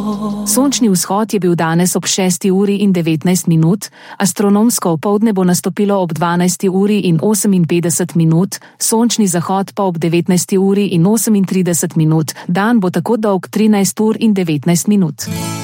Sončni vzhod je bil danes ob 6 uri in 19 minut, astronomsko opoldne bo nastopilo ob 12 uri in 58 minut, sončni zahod pa ob 19 uri in 38 minut, dan bo tako dolg 13 ur in 19 minut.